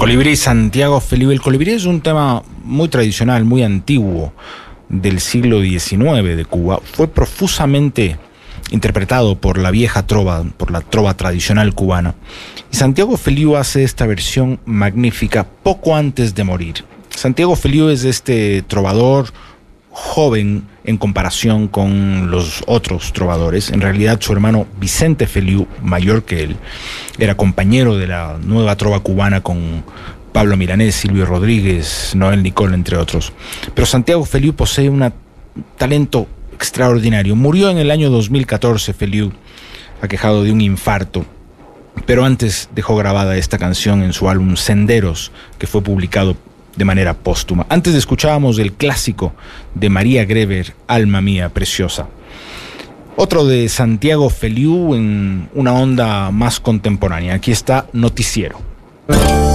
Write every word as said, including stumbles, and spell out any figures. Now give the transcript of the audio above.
Colibrí, Santiago Feliu. El colibrí es un tema muy tradicional, muy antiguo, del siglo diecinueve de Cuba. Fue profusamente interpretado por la vieja trova, por la trova tradicional cubana. Y Santiago Feliu hace esta versión magnífica poco antes de morir. Santiago Feliu es este trovador joven en comparación con los otros trovadores. En realidad, su hermano Vicente Feliu, mayor que él, era compañero de la nueva trova cubana con Pablo Milanés, Silvio Rodríguez, Noel Nicol, entre otros. Pero Santiago Feliu posee un talento extraordinario. Murió en el año dos mil catorce Feliu, aquejado de un infarto, pero antes dejó grabada esta canción en su álbum Senderos, que fue publicado de manera póstuma. Antes escuchábamos el clásico de María Greber, Alma Mía Preciosa. Otro de Santiago Feliu en una onda más contemporánea. Aquí está Noticiero.